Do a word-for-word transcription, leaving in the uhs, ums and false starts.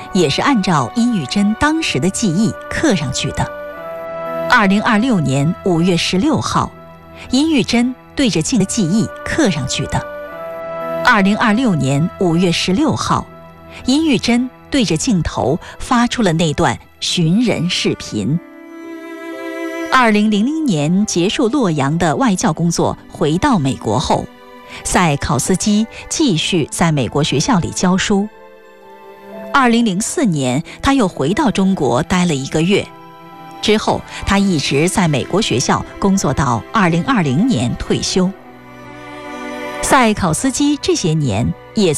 也是按照殷玉珍当时的记忆刻上去的。二零二六年五月十六号，殷玉珍对着镜的记忆刻上去的。二零二六年五月十六号，殷玉珍对着镜头发出了那段寻人视频。二零零零年结束洛阳的外教工作，回到美国后，塞考斯基继续在美国学校里教书。二零零四年，他又回到中国待了一个月，之后他一直在美国学校工作到二零二零年退休。塞考斯基这些年也